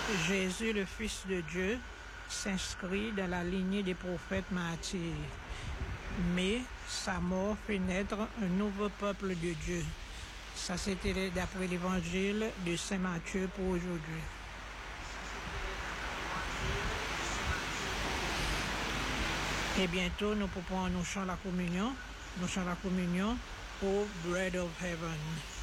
Jésus, le Fils de Dieu, s'inscrit dans la lignée des prophètes martyrs. Mais sa mort fait naître un nouveau peuple de Dieu. Ça, c'était d'après l'évangile de Saint Matthieu pour aujourd'hui. Et bientôt, nous pourrons nous chanter la communion au Bread of Heaven.